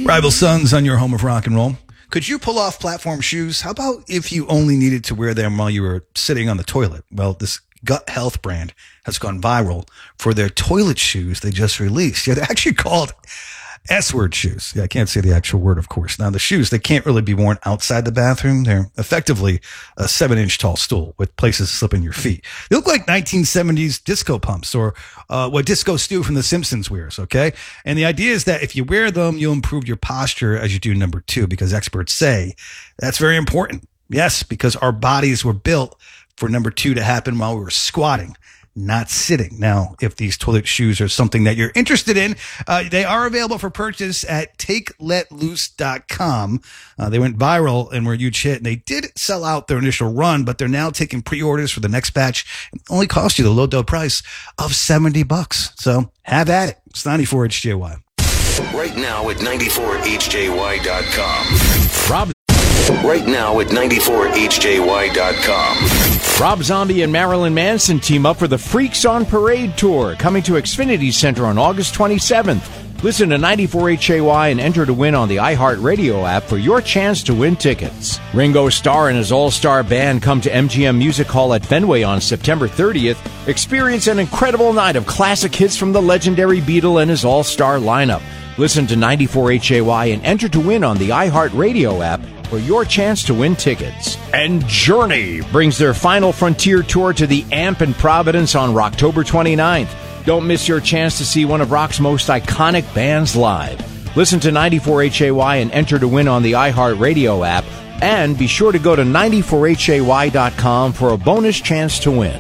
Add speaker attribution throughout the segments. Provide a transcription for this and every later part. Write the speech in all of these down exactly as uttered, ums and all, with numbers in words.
Speaker 1: Rival Sons on your home of rock and roll. Could you pull off platform shoes? How about if you only needed to wear them while you were sitting on the toilet? Well, this Gut Health brand has gone viral for their toilet shoes they just released. Yeah, they're actually called S-word shoes. Yeah, I can't say the actual word, of course. Now, the shoes, they can't really be worn outside the bathroom. They're effectively a seven-inch tall stool with places to slip in your feet. They look like nineteen seventies disco pumps or uh, what Disco Stu from The Simpsons wears, okay? And the idea is that if you wear them, you'll improve your posture as you do number two, because experts say that's very important. Yes, because our bodies were built for number two to happen while we were squatting, not sitting. Now, if these toilet shoes are something that you're interested in, uh, they are available for purchase at take let loose dot com. Uh, they went viral and were a huge hit, and they did sell out their initial run, but they're now taking pre-orders for the next batch. It only cost you the low dough price of seventy bucks. So have at it. It's ninety-four H J Y.
Speaker 2: Right now at ninety-four H J Y dot com.
Speaker 3: Rob.
Speaker 2: Right now at ninety-four H J Y dot com.
Speaker 3: Rob Zombie and Marilyn Manson team up for the Freaks on Parade tour, coming to Xfinity Center on August twenty-seventh. Listen to ninety-four H J Y and enter to win on the iHeartRadio app for your chance to win tickets. Ringo Starr and his all-star band come to M G M Music Hall at Fenway on September thirtieth. Experience an incredible night of classic hits from the legendary Beatle and his all-star lineup. Listen to ninety-four H J Y and enter to win on the iHeartRadio app for your chance to win tickets. And Journey brings their Final Frontier tour to the Amp in Providence on October twenty-ninth. Don't miss your chance to see one of rock's most iconic bands live. Listen to ninety-four H J Y and enter to win on the iHeartRadio app. And be sure to go to ninety-four H J Y dot com for a bonus chance to win.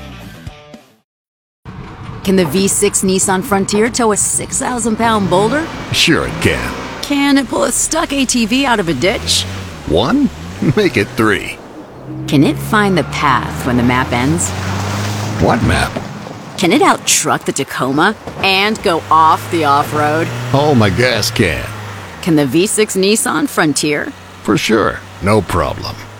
Speaker 4: Can the V six Nissan Frontier tow a six thousand pound boulder?
Speaker 5: Sure it can.
Speaker 4: Can it pull a stuck A T V out of a ditch?
Speaker 5: One? Make it three.
Speaker 4: Can it find the path when the map ends?
Speaker 5: What map?
Speaker 4: Can it out-truck the Tacoma and go off the off-road?
Speaker 5: Oh, my gas can.
Speaker 4: Can the V six Nissan Frontier?
Speaker 5: For sure. No problem.